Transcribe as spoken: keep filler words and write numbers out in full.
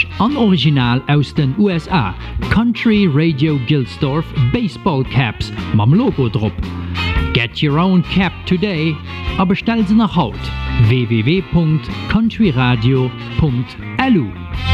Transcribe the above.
Vintage an Original aus den U S A. Country Radio Gilsdorf Baseball Caps mam Logo drop. Get your own cap today, a bestell sie nach Haut. w w w punkt country radio punkt l u